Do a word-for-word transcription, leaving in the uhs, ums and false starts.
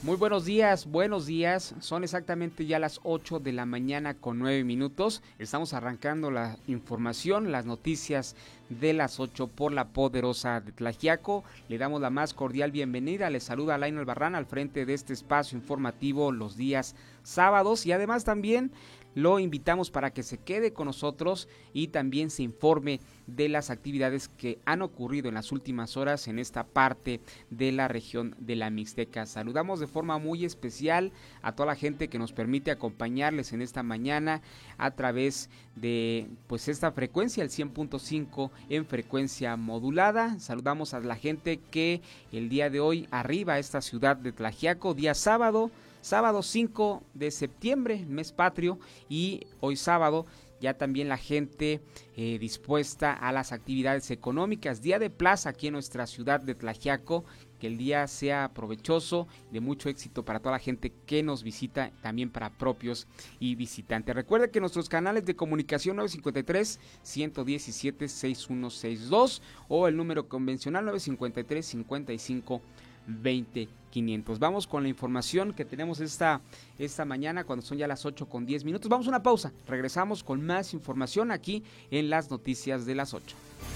Muy buenos días, buenos días. Son exactamente ya las ocho de la mañana con nueve minutos. Estamos arrancando la información, las noticias de las ocho por la poderosa de Tlaxiaco. Le damos la más cordial bienvenida. Les saluda Laino Albarrán al frente de este espacio informativo los días sábados y además también lo invitamos para que se quede con nosotros y también se informe de las actividades que han ocurrido en las últimas horas en esta parte de la región de la Mixteca. Saludamos de forma muy especial a toda la gente que nos permite acompañarles en esta mañana a través de pues esta frecuencia, el cien punto cinco en frecuencia modulada. Saludamos a la gente que el día de hoy arriba a esta ciudad de Tlaxiaco, día sábado, sábado cinco de septiembre, mes patrio, y hoy sábado ya también la gente eh, dispuesta a las actividades económicas, día de plaza aquí en nuestra ciudad de Tlaxiaco. Que el día sea provechoso, de mucho éxito para toda la gente que nos visita, también para propios y visitantes. Recuerda que nuestros canales de comunicación nueve cinco tres, uno uno siete, seis uno seis dos o el número convencional nueve cinco tres, cincuenta y cinco, veinte, quinientos. Vamos con la información que tenemos esta, esta mañana cuando son ya las ocho con diez minutos. Vamos a una pausa, regresamos con más información aquí en las noticias de las ocho.